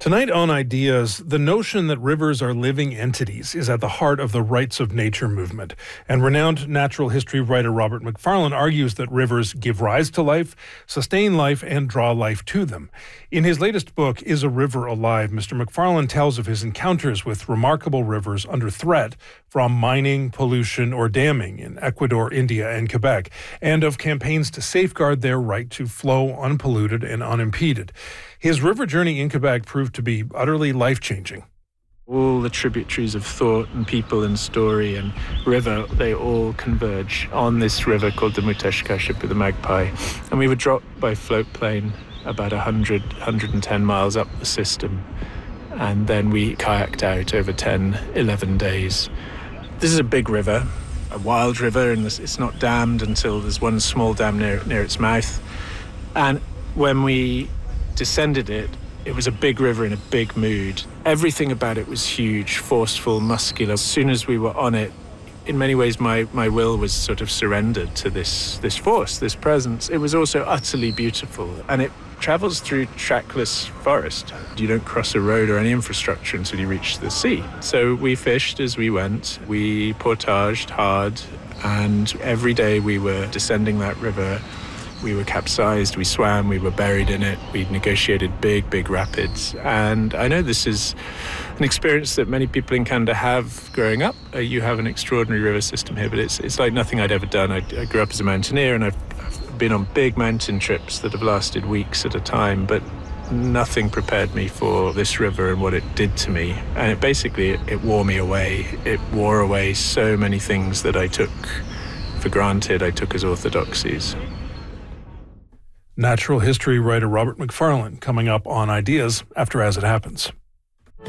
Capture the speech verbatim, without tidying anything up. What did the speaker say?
Tonight on Ideas, the notion that rivers are living entities is at the heart of the rights of nature movement. And renowned natural history writer Robert Macfarlane argues that rivers give rise to life, sustain life, and draw life to them. In his latest book, Is a River Alive?, Mister Macfarlane tells of his encounters with remarkable rivers under threat from mining, pollution, or damming in Ecuador, India, and Quebec, and of campaigns to safeguard their right to flow unpolluted and unimpeded. His river journey in Quebec proved to be utterly life-changing. All the tributaries of thought and people and story and river, they all converge on this river called the Muteshka Ship of the Magpie. And we were dropped by float plane about one hundred, one hundred ten miles up the system. And then we kayaked out over ten, eleven days. This is a big river, a wild river, and it's not dammed until there's one small dam near, near its mouth. And when we descended it, it was a big river in a big mood. Everything about it was huge, forceful, muscular. As soon as we were on it, in many ways my, my will was sort of surrendered to this, this force, this presence. It was also utterly beautiful, and it travels through trackless forest. You don't cross a road or any infrastructure until you reach the sea. So we fished as we went, we portaged hard, and every day we were descending that river. We were capsized, we swam, we were buried in it, we negotiated big, big rapids. And I know this is an experience that many people in Canada have growing up. Uh, you have an extraordinary river system here, but it's it's like nothing I'd ever done. I, I grew up as a mountaineer, and I've, I've been on big mountain trips that have lasted weeks at a time, but nothing prepared me for this river and what it did to me. And it basically, it, it wore me away. It wore away so many things that I took for granted, I took as orthodoxies. Natural history writer Robert Macfarlane coming up on Ideas after As It Happens.